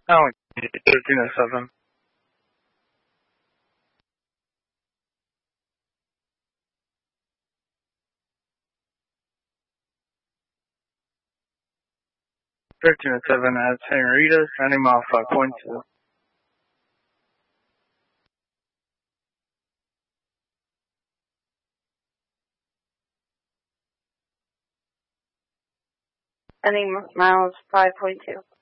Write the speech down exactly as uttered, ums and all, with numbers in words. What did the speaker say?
Oh, thirteen oh seven. thirteen oh seven has Henrietta, sending off five point two. Ending miles five point two.